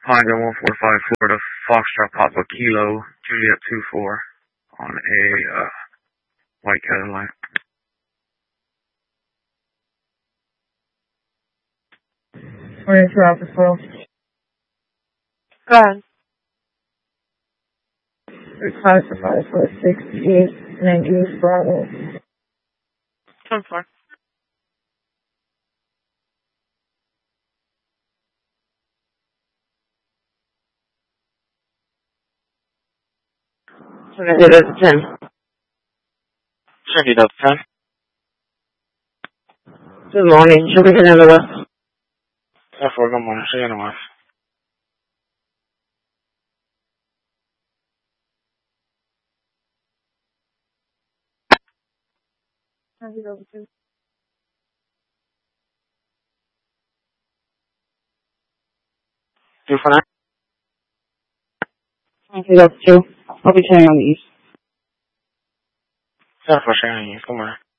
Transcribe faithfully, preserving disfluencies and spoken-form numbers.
Honda one four five Florida, Foxtrot Papa Kilo, Juliet two four on a uh, white Cadillac. Where's your office for? Go ahead. It's classified for sixty-eight ninety-eight Bravo. ten four. So I did it at ten. Send it up, ten. Good morning. Should we get in the west? ten four, good morning. See you in the west. Two for nine. Thank you, that's two. I'll be turning on the east. ten four, Shannon, good morning.